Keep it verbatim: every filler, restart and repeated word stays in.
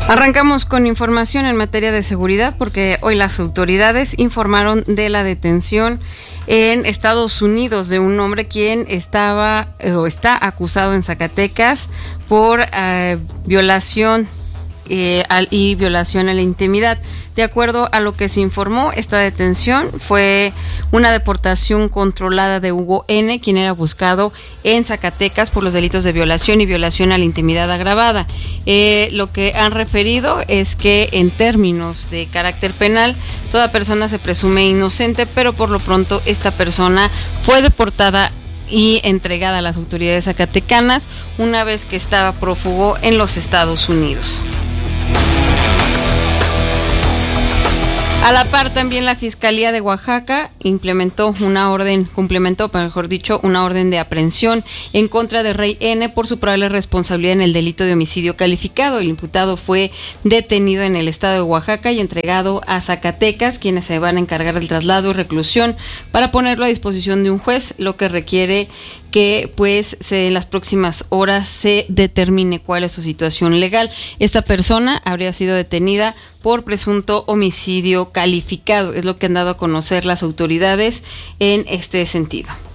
Arrancamos con información en materia de seguridad porque hoy las autoridades informaron de la detención en Estados Unidos de un hombre quien estaba eh, o está acusado en Zacatecas por eh, violación eh, al, y violación a la intimidad. De acuerdo a lo que se informó, esta detención fue una deportación controlada de Hugo N., quien era buscado en Zacatecas por los delitos de violación y violación a la intimidad agravada. Eh, lo que han referido es que en términos de carácter penal, toda persona se presume inocente, pero por lo pronto esta persona fue deportada y entregada a las autoridades zacatecanas una vez que estaba prófugo en los Estados Unidos. A la par, también la Fiscalía de Oaxaca implementó una orden, complementó, mejor dicho, una orden de aprehensión en contra de Rey N. por su probable responsabilidad en el delito de homicidio calificado. El imputado fue detenido en el estado de Oaxaca y entregado a Zacatecas, quienes se van a encargar del traslado y reclusión para ponerlo a disposición de un juez, lo que requiere que pues se, en las próximas horas se determine cuál es su situación legal. Esta persona habría sido detenida por presunto homicidio calificado, es lo que han dado a conocer las autoridades en este sentido.